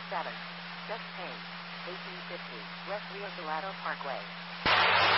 7. Just Payne, 1850, West Rio Salado Parkway.